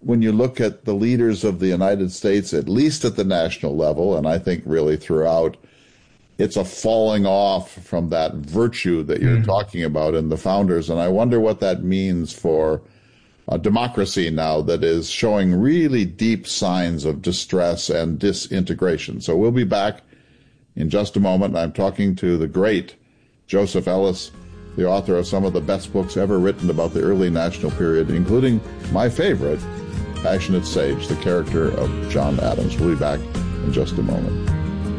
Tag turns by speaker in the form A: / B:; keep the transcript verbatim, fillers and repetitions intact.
A: when you look at the leaders of the United States, at least at the national level, and I think really throughout, it's a falling off from that virtue that you're mm. talking about in the founders. And I wonder what that means for a democracy now that is showing really deep signs of distress and disintegration. So we'll be back in just a moment. I'm talking to the great Joseph Ellis, the author of some of the best books ever written about the early national period, including my favorite, Passionate Sage, the character of John Adams. We'll be back in just a moment.